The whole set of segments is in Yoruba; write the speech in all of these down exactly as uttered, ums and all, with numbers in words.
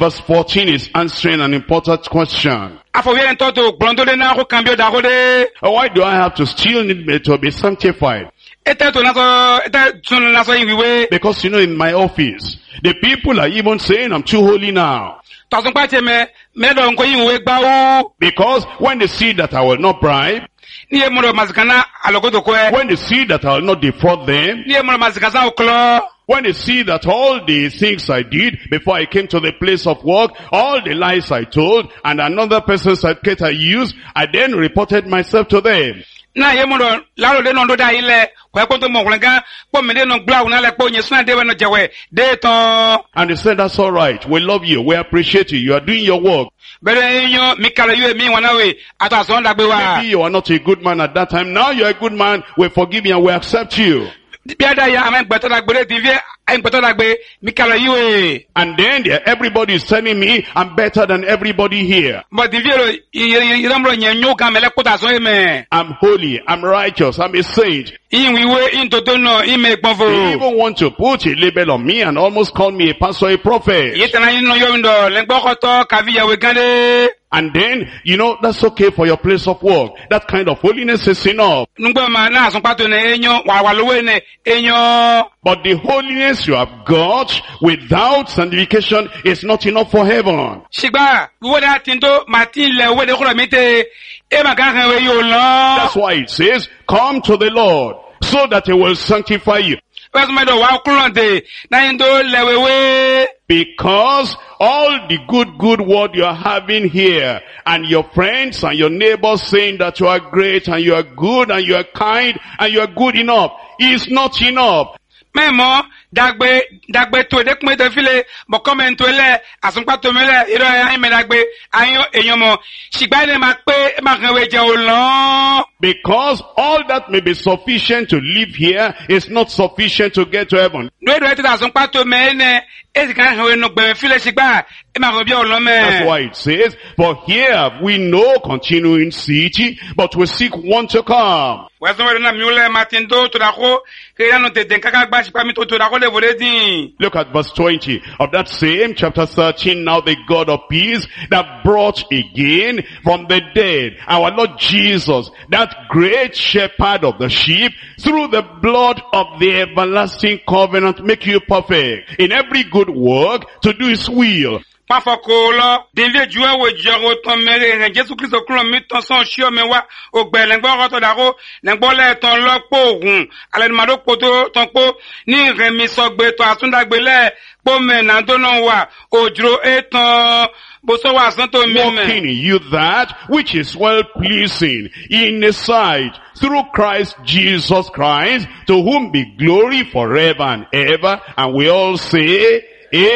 verse fourteen is answering an important question. Afọwẹ́rẹ́ tó tó gbọ́ndólé náà kó kàn bí ó dàkó dé. Why do I have to still need me to be sanctified? Ètè tó lásọ, ètè tún lásọ yìí wíwé. Because you know, in my office, the people are even saying I'm too holy now. Tọ̀sùn pàṣẹ mẹ, mẹ́lọ̀ nǹkan yìí wíwé gbáwó. Because when they see that I will not bribe, Ní yé múlò màsìkánná àlọ́kótó kọ́ ẹ. when they see that I will not defraud them, Ní yé múlò màsìkánná òkúlọ́. when they see that all the things I did before I came to the place of work, all the lies I told, and another person's certificate I used, I then reported myself to them. Na yé múlò lárò dé náà dó dá ilẹ̀ kọ́ ẹ̀kọ́ tó mọ̀ ọ̀kùnrin gan pọ̀ mí dé náà gbúlà òun náà lẹ̀ pọ̀ yẹn súnà dé wẹ̀ náà jẹ̀wẹ̀ dé tán. And they said, that's all right. We love you. We appreciate you. You are doing your work. Bẹ́ẹ̀ ni yín mi kàlẹ́ yóò mi wọn náà wẹ̀ àtọ̀ àsọ̀ ń dàgbé wa. Maybe you are not a good man at that time. Now you are a good man. We forgive you and we accept you. Bí a dá yà àmọ́ ìgbẹ́tọ́ dàgbé ti fi ìgbẹ́tọ́ dàgbé mi kàlẹ́ yìí wẹ̀. And then there, everybody is telling me I'm better than everybody here. Bọ̀ ti fi èrò ìrọ̀mọ̀rọ̀ yẹn nyó kan mẹ́lẹ́ kótó àsọ̀ yẹn mẹ́. I'm holy. I'm righteous. I'm a saint. Ìyìn wíwé ìyìn tó tó náà ìyìn mẹ́ gbọ́n fò. They even want to put a label on me and almost call me a pastor, a prophet. Yìí tẹ̀lé yín náà yọ̀ ń dọ̀ lẹ́gbọ́kọ̀tọ́ kàfi yàwé gan dé. And then, you know, that's okay for your place of work. That kind of holiness is enough. Ngbọ́ ma náà sún pàtó ní ẹ̀yán wàwà lówó ní ẹ̀yán. But the holiness you have got without sanctification is not enough for heaven. Ṣìgbà wíwọ́ dá tí ń tó màá tí ń lẹ̀ owó dé kúrò mí tẹ́ ẹ mà kàn kàn wẹ̀ yóò lọ. That's why it says, come to the Lord so that he will sanctify you. Wẹ́n sọ mẹ́tọ̀ wà kúrò dé náà yín tó lẹ̀ wéwé. Because all the good, good word you are having here, and your friends and your neighbors saying that you are great and you are good and you are kind and you are good enough, is not enough. Mẹ́mọ́ dàgbé dàgbé tó dé kúmẹ́ tó file bọ̀ kọ́mẹ́ tó lẹ̀ àsùnpá tó mẹ́lẹ̀ ìrọ̀ ayé mẹ́ dàgbé ayé èèyàn mọ̀ ṣìgbà ẹ̀ máa pé ẹ̀ máa kàn wé jẹ́ ò lọ́n. Because all that may be sufficient to live here is not sufficient to get to heaven. Lóòdù ẹ̀ tí àsùnpá tó mẹ́ ẹ̀ ẹ̀ sì kàn kàn wé nù gbẹ̀mẹ̀ file ṣìgbà ẹ̀ máa kàn bí ò lọ́n mẹ́. That's why it says, for here have we no continuing city, but we seek one to come. Wẹ́n sọ wẹ́n náà mi ò lẹ́ máa ti ń tó tó dàkó kí ẹ̀yà nù tètè káká gbá ṣìpá mi tó tó dàkó lè wọlé dín. Look at verse twenty of that same chapter thirteen. Now the God of peace that brought again from the dead our Lord Jesus, that great shepherd of the sheep, through the blood of the everlasting covenant, make you perfect in every good work to do his will. Pafoko lọ, David ju ẹwọ jẹrọ tán mẹ́rin rẹ̀ Jésù Kristo kúrò mi tán sán ṣíọ́ mi wá, ògbẹ̀ lẹ́gbọ́ ọkọ̀ tó dàkó, lẹ́gbọ́ lẹ́ẹ̀tàn lọ́pọ̀ ògùn, alẹ́numàdó pò tó tán pó, ní ìrẹ̀mí sọgbẹ̀ tó àtúndàgbé lẹ́ẹ̀, pó mẹ́nà tó náà wà, òjò ètàn, bó sọ wà sán tó mímẹ̀. Working in you that which is well pleasing in his sight, through Christ Jesus Christ, to whom be glory forever and ever, and we all say,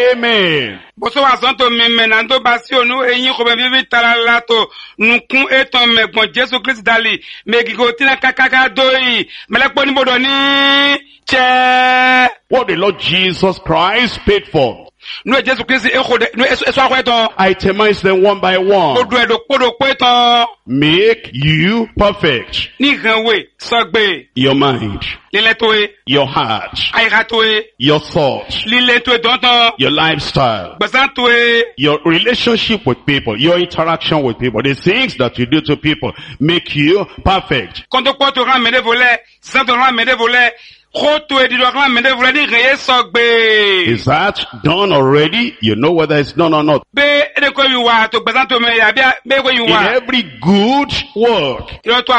Amen. Bọ́sọ́ wà sán tó mímẹ̀ náà tó bá sí ònú eyín kò bẹ̀ bíbí tara látò nùkún ètò mẹ̀gbọ̀n Jésù Kristi dálì mẹ́gìgò tí náà kákáká dóyì mẹ́lẹ́pọ̀ níbodò ní chẹ́. What the Lord Jesus Christ paid for. Nú Jésù Kristi èkó dẹ̀ nú èso àkọ́ ẹ̀tàn. Itemize them one by one. Odò ẹ̀dọ̀ kódò pé tán. Make you perfect. Ní ìhànwé sọgbè. Your mind. Lílẹ̀ tó e. Your heart. Àyíká tó e. Your thoughts. Lílẹ̀ tó e dọ́ntàn. Your lifestyle. Gbẹ̀sán tó e. Your relationship with people. Your interaction with people. The things that you do to people make you perfect. Kọ́ńtò pọ̀ tó rán mẹ́lẹ́ volẹ́. Sísán tó rán mẹ́lẹ́ volẹ́. Is that done already? You know whether it's done or not. In every good work,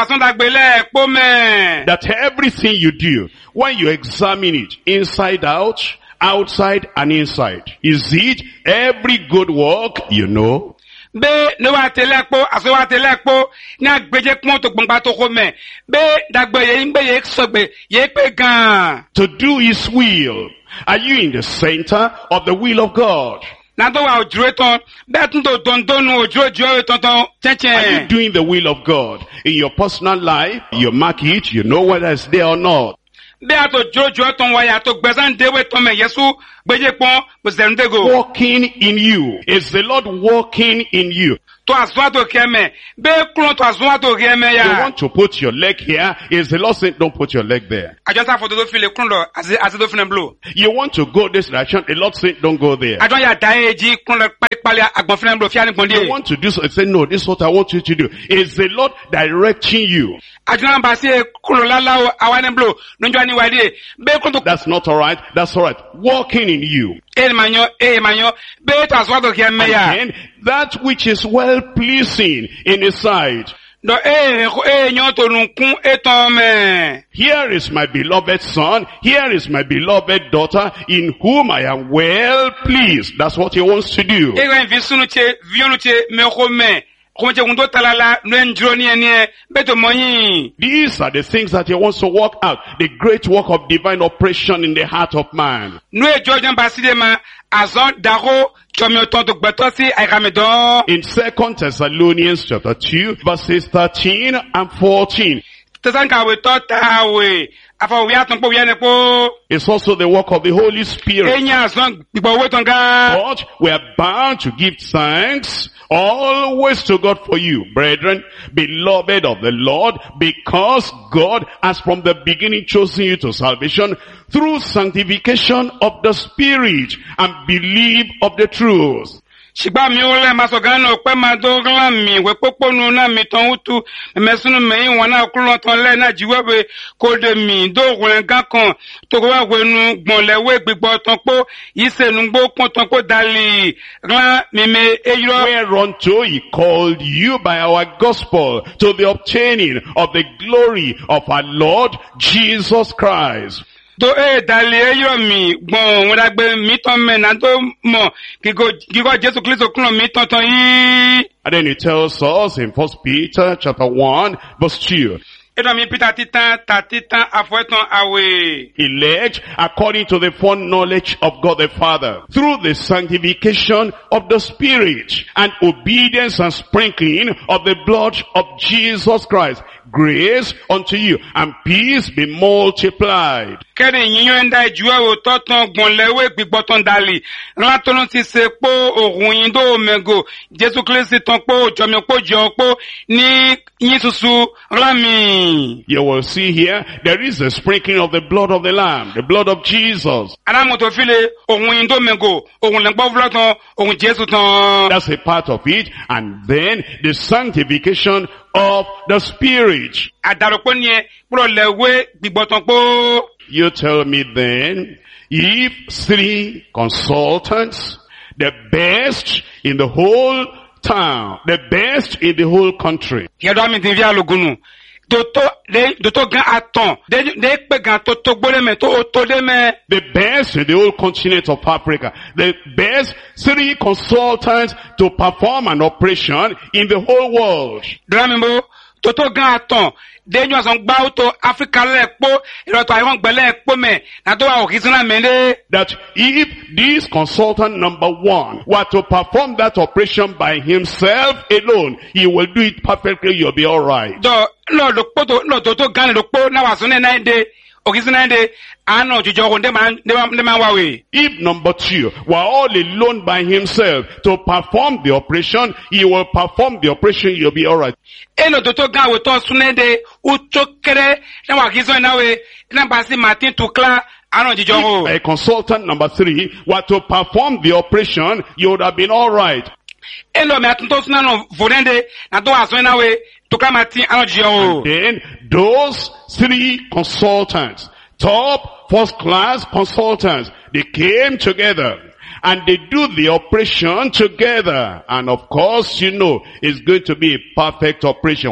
that everything you do, when you examine it, inside out, outside and inside, is it every good work you know? Be no wa telekpo aso wa telekpo ni agbeje pon to gbongba to ko me be dagbe ye ngbe ye sogbe ye pe gan to do his will. Are you in the center of the will of God? Na to wa ojuro ton be tun to don donu ojuro jo ton ton cheche. Are you doing the will of God in your personal life? You mark it, you know whether it's there or not. Be ato jojo ton wa ya to gbesan dewe ton me Yesu Beje pon, bezendego. Walking in you. Is the Lord walking in you? To aswa to keme. Be klon to aswa to keme You ya. want to put your leg here. Is the Lord saying, don't put your leg there? Ajon sa foto do file klon do, as as do fine blow. You want to go this direction. The Lord saying, don't go there. Ajon ya dae ji klon do pali pali agbon fine blow fi ani You gbonde. want to do so. Say, no, this is what I want you to do. Is the Lord directing you? Ajon ba se klon lala o awane blow. Njo ani wade. Be klon to That's not all right. That's all right. Walking in you. e manyo e manyo. Be to aswa to keme ya. And that which is well pleasing in His sight. Do e e nyo to nunkun eton me. Here is my beloved son. Here is my beloved daughter in whom I am well pleased. That's what He wants to do. E ren visunu che vionu che me ko me. Ko che undo talala no enjro ni ene beto moyin. These are the things that He wants to work out. The great work of divine operation in the heart of man. No e jojan baside ma azon daro chomi oton to gbeto si aikamedon. In Second Thessalonians chapter two, verses thirteen and fourteen. Tesan ka we to ta we. Afa we aton po we ne po. It's also the work of the Holy Spirit. Enya azon gbo we ton ga. But we are bound to give thanks always to God for you, brethren, beloved of the Lord, because God has from the beginning chosen you to salvation through sanctification of the Spirit and belief of the truth. Shigba mi ole masogano pe ma do glan mi we poponu na mi ton utu mesunu me won na kulon ton le na jiwewe ko de mi do wen gan kan to wa wenu gbon lewe gbigbo ton po isenu gbo pon ton ko dali ran mi me eyiro. Whereunto He called you by our gospel to the obtaining of the glory of our Lord Jesus Christ. Do e dali eyiro mi gbon won dagbe mi ton me na do mo gigo gigo Jesu Kristo kun mi ton ton yi. And then He tells us in First Peter chapter one verse two. Edo mi Peter titan ta titan afoeton awe. Elect according to the foreknowledge of God the Father, through the sanctification of the Spirit and obedience and sprinkling of the blood of Jesus Christ. Grace unto you and peace be multiplied. Kẹ́rin yíyan ń dá ìjú ẹ̀wò tọ́tàn gbọ̀nlẹ́wé gbígbọ́tàn dàlì. Látọ́nù ti ṣe pé òhun yín dó òmẹ́gò. Jésù Kristi tán pé òjọ́mi pé òjò pé ní yín susu rámì. You will see here, there is a sprinkling of the blood of the Lamb, the blood of Jesus. Adámọ̀tò fílẹ̀ òhun yín dó òmẹ́gò. Òhun lẹ́gbọ́ fúlọ́tàn, òhun Jésù tán. That's a part of it. And then the sanctification of the Spirit. Àdàrọ̀pọ̀ ni ẹ kúrò lẹ́wé gbígbọ́tàn pé. You tell me then, if three consultants, the best in the whole town, the best in the whole country. Yẹ́dọ́ mi ti fi àlògùnù. Dòtó dòtó gan àtàn. Dé pé gan tó tó gbólé mẹ́ tó tó dé mẹ́. The best in the whole continent of Africa. The best three consultants to perform an operation in the whole world. Dọ́là mi bó dòtó gan àtàn. Denyo asong bauto Africa le po iroto ayong bele po me na to wa okisuna mende. That if this consultant number one were to perform that operation by himself alone, he will do it perfectly. You'll be all right. Do no do po to no to to gan do po na wa sune na inde okisuna inde ano jujo ko de man de man wa we. If number two were all alone by himself to perform the operation, he will perform the operation. You'll be all right. Eno to to gan we to sune de uchokere na wa kisuna na we na basi Martin Tukla. If a consultant number three were to perform the operation, you would have been all right. And then those three consultants, top first class consultants, they came together and they do the operation together. And of course, you know, it's going to be a perfect operation.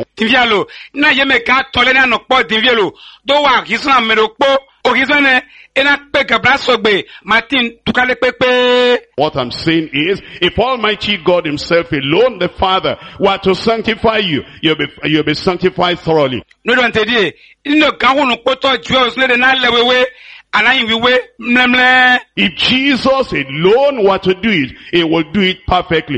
What I'm saying is, if Almighty God Himself alone, the Father, were to sanctify you, you'll be, you'll be sanctified thoroughly. If Jesus alone were to do it, He will do it perfectly.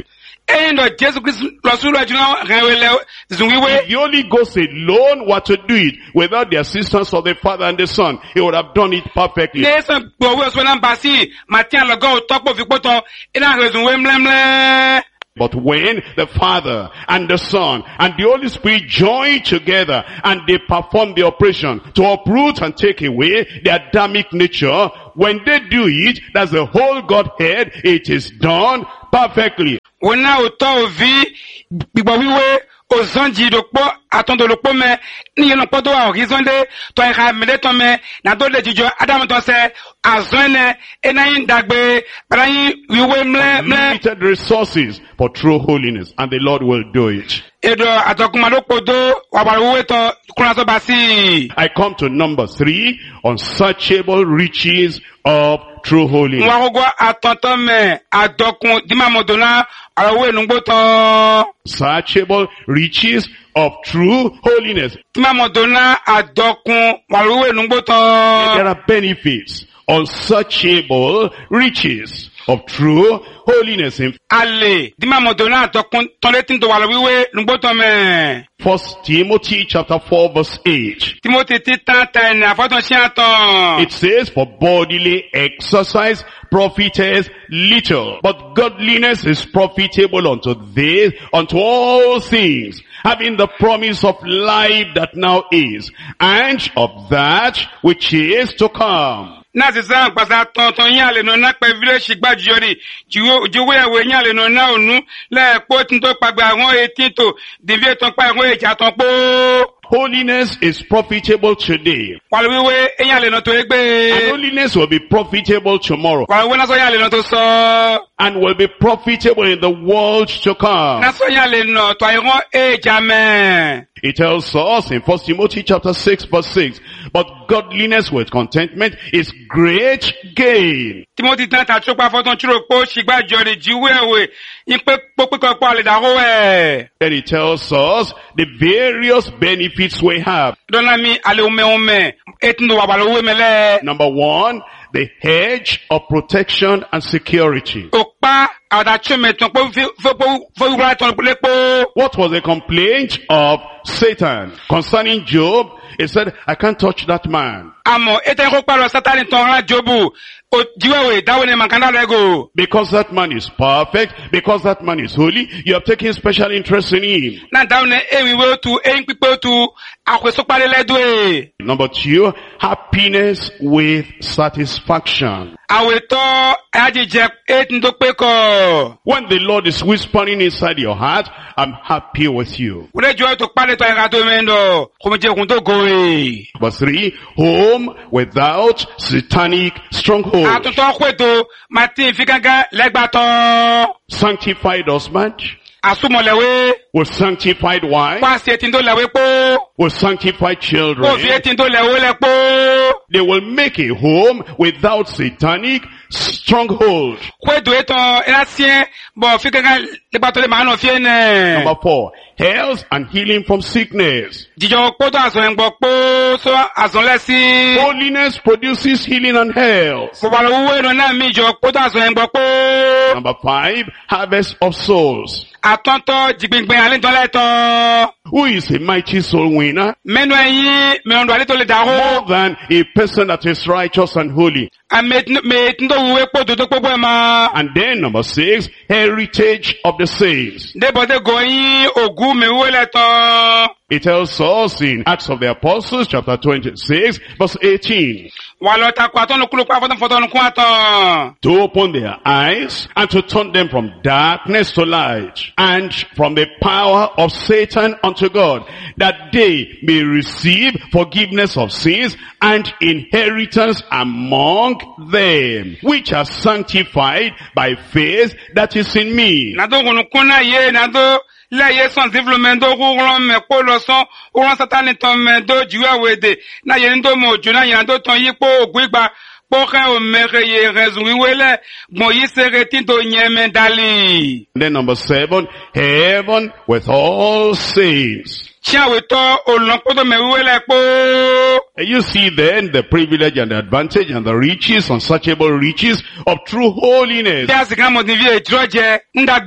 endo Jesu Christ lo sulo juna rewele zungiwe. If the Holy Ghost alone were to do it without the assistance of the Father and the Son, he would have done it perfectly. Nesa gbowe so na basi Matian logo topo fi poto ina rezunwe mlemle. But when the Father and the Son and the Holy Spirit join together and they perform the operation to uproot and take away the Adamic nature, when they do it, that's the whole Godhead, it is done perfectly. Wona oto vi bigbo wiwe ozanji dokpo atondo lokpo me ni yon podo a horizon de to ira mele to me na do le jijo Adam to se azone enayin dagbe brayin wiwe mle mle Limited resources for true holiness, and the Lord will do it. edo atokuma lokpo do wabaruwe to kuna so basi. I come to number three, unsearchable riches of true holiness. Mwagogo atonto me adokun dima modona arawe nungbo to Searchable riches of true holiness. dima modona adokun waruwe nungbo There to are benefits, unsearchable riches of true holiness. In ale dima modona adokun toletin to waruwe nungbo to me. First Timothy chapter four verse eight. Timothy titan ten afoton siaton. It says, for bodily exercise profiteth little, but godliness is profitable unto thee, unto all things, having the promise of life that now is, and of that which is to come. Na zizan gbasa tonton yin ale no na pe village gbajori jiwo jiwo ewe yin ale no na onu le po tin to pagbe awon eighteen to devie ton pa awon eja ton po. Holiness is profitable today, Walwiwe yin ale no to and egbe. holiness will be profitable tomorrow, Walwiwe na so yin ale no to so. and will be profitable in the world to come. Na so yin ale no to awon eja me. It tells us in First Timothy chapter six verse six, but godliness with contentment is great gain. Timothy ten ta chopa foton chiro po sigbajori jiwo ewe yin pe pope ko pa le da ho e. Then it tells us the various benefits we have. Dona mi ale ome ome etin do wabalo mele. Number one, the hedge of protection and security. Okpa adacho meton po fo po fo wura ton lepo. What was the complaint of Satan concerning Job? He said, I can't touch that man Amo eten ko paro Satan ton ran Jobu. O jiwewe dawo ne mankanda lego. because that man is perfect, because that man is holy. You have taken special interest in him. Na dawo ne ewiwe tu eyin pipe tu akweso pare ledwe. Number two, happiness with satisfaction. Aweto ajije etin do pe ko. When the Lord is whispering inside your heart, I'm happy with you. Ure jo to pare to era to mendo. Ko je kun to go e. Number three, home without satanic stronghold. Atunto kweto Martin fikanga legbaton. Sanctified husband Asumolewe with sanctified wife, pa se tin do lewe po. with sanctified Ko children. fi etin do lewe le po. They will make a home without satanic stronghold. Kwedo eton erasien bo fikanga legbaton le ma no fi ene. Number four, health and healing from sickness. Jijo po to aso engbo po so aso lesi. Holiness produces healing and health. Mo balo wo no na mi jo po to aso engbo po. Number five, harvest of souls. Atonto jigbingbe ale ton le ton. Who is a mighty soul winner? Menu eyin me ondo ale to le More daho. than a person that is righteous and holy. A me me tindo wo po do to popo ma. And then number six, heritage of the saints. De bode go yin ogu me wo le ton. It tells us in Acts of the Apostles chapter twenty-six verse eighteen. Walo ta kwa ton kulo kwa foton foton kwa ton. To open their eyes and to turn them from darkness to light and from the power of Satan unto God, that they may receive forgiveness of sins and inheritance among them which are sanctified by faith that is in me. Na do kunu kuna ye na do la ye son développement do ron me ko lo son o ron Satan ton me do jiwa wede na ye ndo mo ju na ye ndo ton yi po ogun igba po kan o mere ye rezun wiwele gbon yi sere tin to nyeme dali. Then number seven, heaven with all saints. Chiawe to olonpo to me wiwele po. And you see then the privilege and the advantage and the riches, unsearchable riches of true holiness. Bí a sì ká mọ̀ ní bí èjìrọ̀ jẹ, ń dàgbé,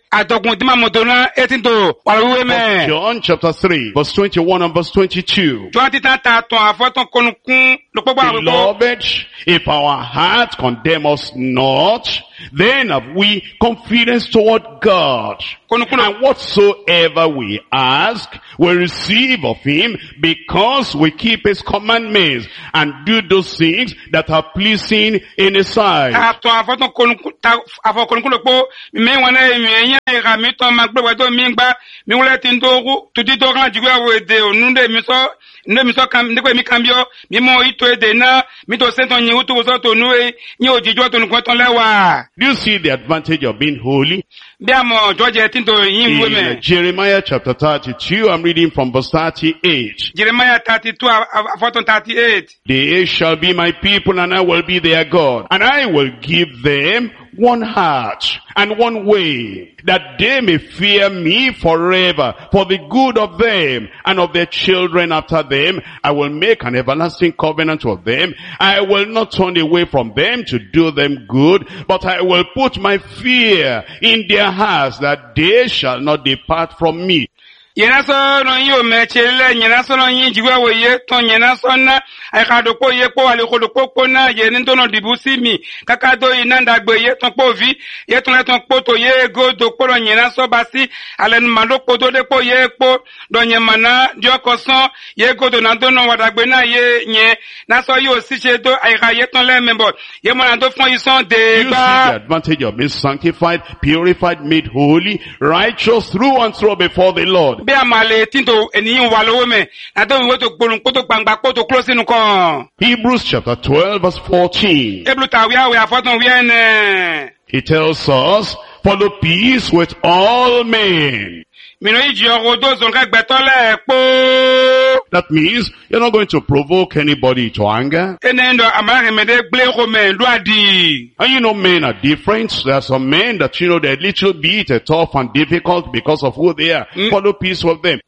Atokun ti ma moto na eighteen to wala wiwe me. John chapter three, verse twenty-one and verse twenty-two. John ti ta ta ton afoton konukun lo popo awo. Beloved, if our heart condemn us not, then have we confidence toward God. And whatsoever we ask, we receive of him, because we keep his commandments and do those things that are pleasing in his sight. Ne mi so kam ne ko mi cambio mi mo ito e de na mi to senton yin utu so to nu e yin ojijo to nu ko ton lewa. Do you see the advantage of being holy? Bi amo George tinto yin we me. In Jeremiah chapter thirty-two, I'm reading from verse thirty-eight. Jeremiah thirty-two afoton thirty-eight. They shall be my people, and I will be their God, and I will give them one heart and one way, that they may fear me forever, for the good of them and of their children after them. I will make an everlasting covenant with them. I will not turn away from them to do them good, but I will put my fear in their hearts, that they shall not depart from me. Yena so no yo mechele yena so no yin jiwa wo ye ton yena so na ai ka do ko ye po ale ko do ko na ye ni to no dibusi mi kaka do ina ndagbe ye ton po vi ye ton le ton po to ye go do ko yena so basi ale ma do ko do de po ye po do yen mana dio ko son ye go do na do no wadagbe na ye yen na so yo si se do ai ka ye ton le membo ye mo na do fon ison de ba. You see the advantage of being sanctified, purified, made holy, righteous through and through before the Lord. Hebrews chapter twelve verse fourteen. He tells us, follow peace with all men. That means you're not going to provoke anybody to anger. And you know, men are different. There are some men that, you know, they're a little bit uh, tough and difficult because of who they are. Mm. Follow peace with them.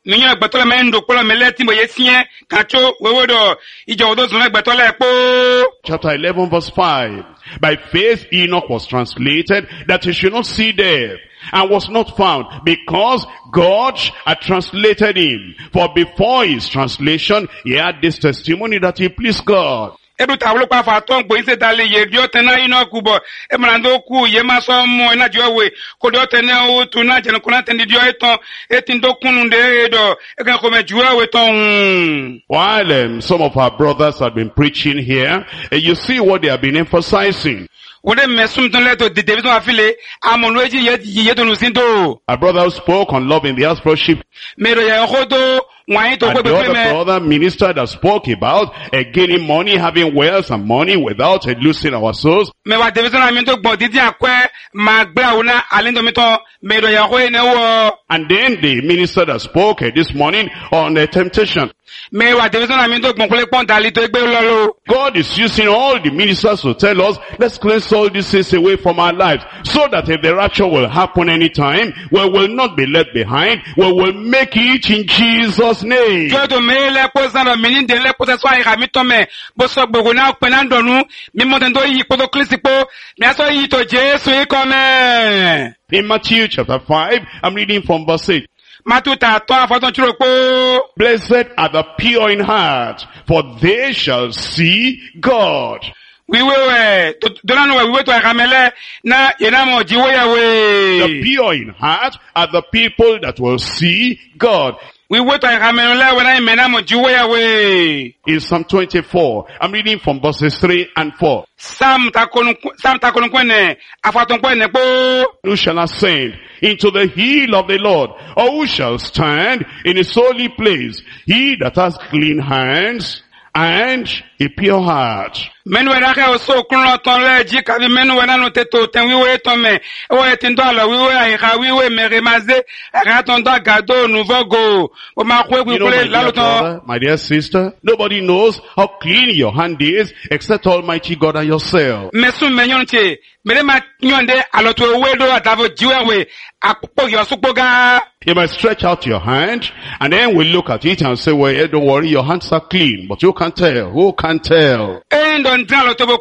Chapter eleven verse five. By faith Enoch was translated, that he should not see death, and was not found, because God had translated him. For before his translation, he had this testimony that he pleased God. Edu tawlo pa fa ton gbo ise dale ye dio tena ino kubo e mrando ku ye ma so mo na dio we ko dio tena o tu na je ko na ten dio eton e tin do kunu de do e kan ko me juwe we ton. While um, some of our brothers have been preaching here, uh, you see what they have been emphasizing. A brother who spoke on love in the house fellowship. And the other brother minister that spoke about uh, gaining money, having wealth and money without uh, losing our souls. And then the minister that spoke uh, this morning on uh, temptation. God is using all the ministers to tell us, let's cleanse all these things away from our lives, so that if the rapture will happen anytime, we will not be left behind. We will make it in Jesus' name. In Matthew chapter five, I'm reading from verse eight. Blessed are the pure in heart, for they shall see God. The pure in heart are the people that will see God. In Psalm twenty-four, I'm reading from verses three and four. Who shall ascend into the hill of the Lord, or who shall stand in his holy place? He that has clean hands and a pure heart. Men wera ke oso kunlo ton le ji ka bi men wera no teto ten wi we ton me e wo tin do lo wi we ai ka wi we me remaze ka ton do gado nouveau go o ma ko wi kule la lo ton. My dear sister, nobody knows how clean your hand is except Almighty God and yourself. Mesu menyon che mere ma nyonde aloto we do atavo jiwe we apopo yo supoga. You might stretch out your hand, and then we look at it and say, well, don't worry, your hands are clean. But you can't tell. Who can tell? And on Dralotobo,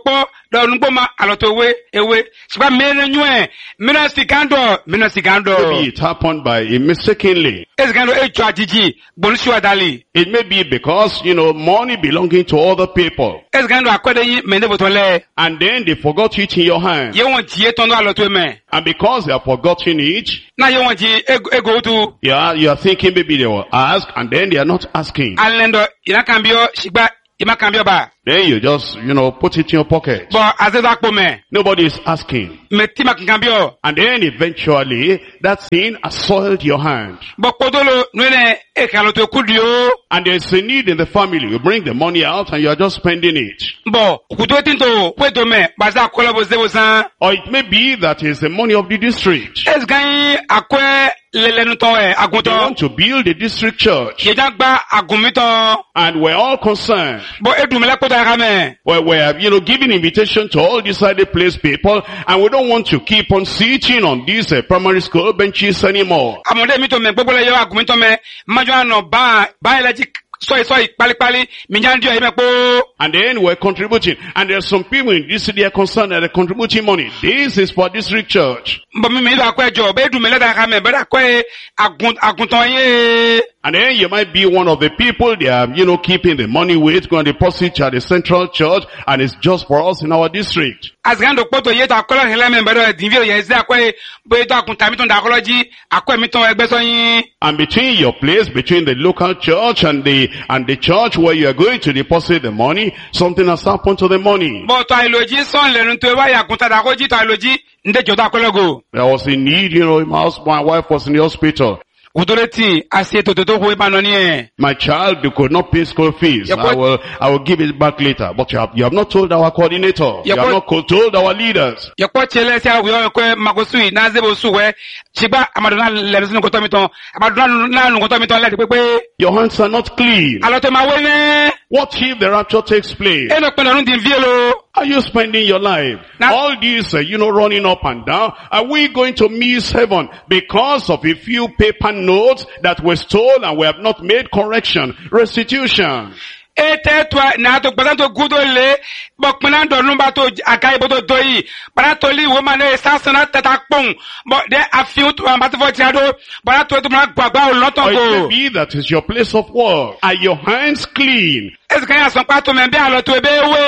do nugbo ma aloto we ewe siba mene nyue mena sikando mena sikando. Maybe it happened by a mistakenly. Ezikando ejo ajiji bonsu adali. It may be because, you know, money belonging to other people. Ezikando akwede yi mende botole. And then they forgot it in your hand. Ye won tie tondo aloto me. And because they have forgotten it, Na ye won ji ego tu. yeah, you are thinking maybe they will ask, and then they are not asking. Alendo ina kambio sigba ima kambio ba. Then you just, you know, put it in your pocket. Bo azeza kpo me. Nobody is asking. Me ti ma kambio. And then eventually, that thing has soiled your hand. Bo kodolo nwene e kaloto kudio. And there's a need in the family. You bring the money out and you are just spending it. Bo kuto tinto kweto me baza kola bo zebo san. Or it may be that it's the money of the district. Ezgan akwe lelenu to e They agunto. want to build a district church. Ye jagba agumito. And we're all concerned. Bo edumela kota kame. Well, we're, you know, giving invitation to all decided place people, and we don't want to keep on sitting on these uh, primary school benches anymore. Amode mi to me gbogbo le yo agumito me. Majo ano ba ba eleji so so pali pali minjandio e me po. And then we're contributing. And there's some people in this city are concerned that they're contributing money. This is for district church. Bo mi mi do akwe jo be edumela da kame be da akwe agun agunton ye. And then you might be one of the people they are, you know, keeping the money with, going to deposit at the central church, and it's just for us in our district. Azgando poto ye ta kola hele me be do dinvio ye ze akwe bo do akunta mi ton da koloji akwe mi ton egbe so yin. And between your place, between the local church and the, and the church where you are going to deposit the money, something has happened to the money. Bo to iloji son le nto wa ya kunta da koji to iloji nde jo da kologo. There was a need, you know, my house, my wife was in the hospital. Udoreti asi to to to ho ba no ni e. My child, you could not pay school fees. Yeah, I will, I will give it back later. But you have, you have not told our coordinator. Yeah, You have not co- told our leaders. Ye ko chele sia wi o ko magosui na zebo suwe. Sigba amadona le sinu ko to mi ton. Amadona na nu ko to mi ton le de pepe. Your hands are not clean. Alo to ma we ne. What if the rapture takes place? E no pe lorun din vielo. Are you spending your life? Now- All these, uh, you know, running up and down. Are we going to miss heaven because of a few paper notes that were stolen and we have not made correction, restitution? Ete twa na to gbadan to gudo le bo pina do numba to akai bo to doyi para to li wo ma ne sasana tata pon bo de afiu to ma to fo ti ado para to to ma gbagba o Or loton it may go be that is your place of work. Are your hands clean? eska ya son pa to me be alo to ebe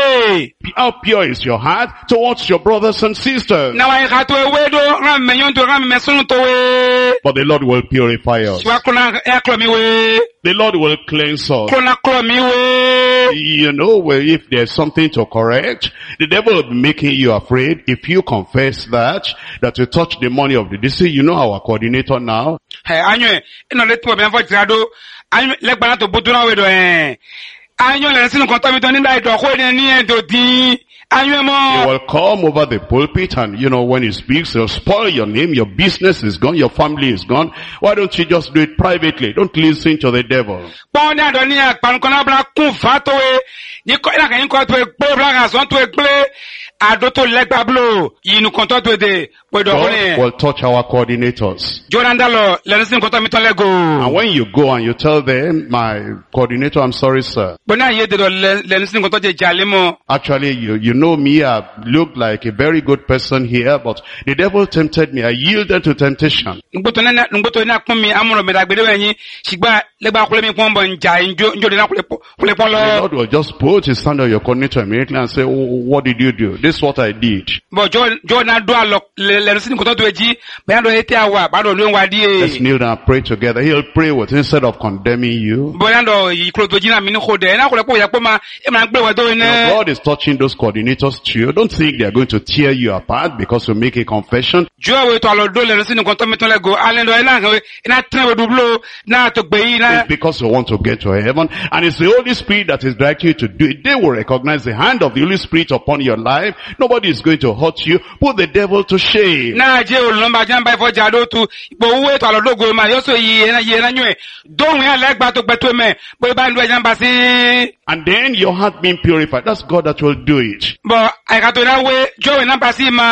we How pure is your heart towards your brothers and sisters? na wa ka to ewe do ram me yon to ram me sunu to we But the Lord will purify us. wa klona e klo mi we The Lord will cleanse us. klona klo mi we You know, where if there's something to correct, the devil will be making you afraid. If you confess that, that you touch the money of the deceased, you know our coordinator now. he anyo ino le to me fo ti ado anyo le gbana to boduna we do eh anyo le sinu kon to mi to ni dai do ko ni en do din anyo He mo will come over the pulpit and, you know, when he speaks, he'll spoil your name, your business is gone, your family is gone. Why don't you just do it privately? Don't listen to the devil. pon na do ni apan kon abra kun fa to we ni ko ina kan ko to e gbe bra ga so to e gbe ado to le gbablo yinu kon to to de po do God ni will touch our coordinators. Jordan dalo le sin kon to mi to le go And when you go and you tell them, my coordinator, I'm sorry, sir. bo na ye de do le sin kon to je jale mo Actually, you, you know me, I look like a very good person here, but the devil tempted me. I yielded to temptation. ngboto na ngboto na pon mi amuro me dagbede we yin sigba le gba kule mi pon bo nja njo njo de na kule kule pon The lo Lord will just put his hand on your coordinator immediately and say, oh, what did you do? This is what I did. bo jo jo na do alo le le sin kon to eji be do ete awa ba do lo wa di Let's e kneel down and pray together. He'll pray with instead of condemning you. bo na do yi klo to ji na mi ni ko de na kule po ya po ma e ma gbe we do You know, ne God is touching those coordinators too. Don't think they're going to tear you apart because you make a confession. jo we to alo do le sin kon to mi to le go alen do ina ina tre we dublo na to gbe yi na It's because you want to get to heaven. And it's the Holy Spirit that is directing you to do it. They will recognize the hand of the Holy Spirit upon your life. Nobody is going to hurt you. Put the devil to shame. na je o lo ma jan ba fo ja do tu bo we to alo do go ma yo so yi na ye na nyu do wi ale gba to gbe to me bo ba ndu e jan ba si And then your heart being purified. That's God that will do it. bo ai ka to na we jo we na ba si ma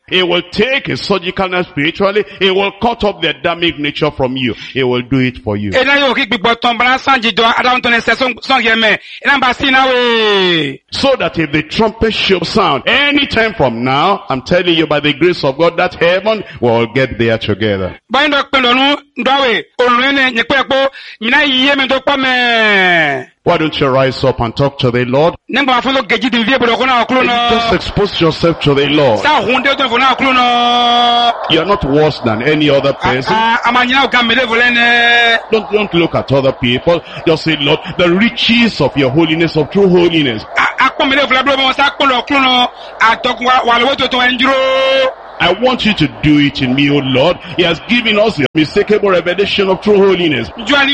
He will take a surgical knife spiritually. He will cut off the Adamic nature from you. He will do it for you. Ena yo ki gbigbo ton bra sanji do adam to ne se son son yeme. Ena ba si na we. So that if the trumpet should sound anytime from now, I'm telling you by the grace of God that heaven will get there together. Ba ndo pe lonu ndo we. Onu ne nye pe po mina yiye me do pa me. Why don't you rise up and talk to the Lord? Nemba fa lo geji de vie bo ko na oklo no. Just expose yourself to the Lord. Sa hunde to fo na oklo no. You're not worse than any other person. Ah amanya o gamele volene. Don't, don't look at other people. Just say, Lord, the riches of your holiness, of true holiness. Akomele volablo mo sa ko lo oklo no. Atokwa wa lo to to enjuro. I want you to do it in me, O Lord. He has given us the unmistakable revelation of true holiness. He has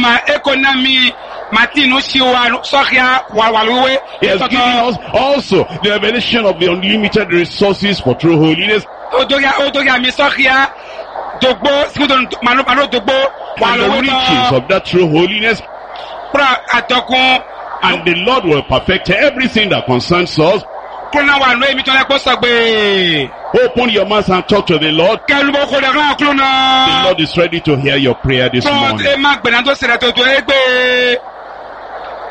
given us also the revelation of the unlimited resources for true holiness. And the riches of that true holiness. And the Lord will perfect everything that concerns us. Open your mouth and talk to the Lord. The Lord is ready to hear your prayer this morning.